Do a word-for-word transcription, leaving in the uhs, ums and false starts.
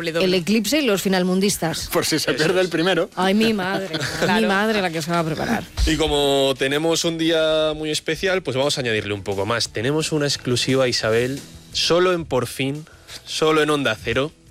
doble, doble. El eclipse y los finalmundistas. Por si se Eso pierde es. el primero. Ay, mi madre, claro. Mi madre la que se va a preparar. Y como tenemos un día muy especial, pues vamos a añadirle un poco más. Tenemos una exclusiva, Isabel, solo en Por Fin, solo en Onda Cero.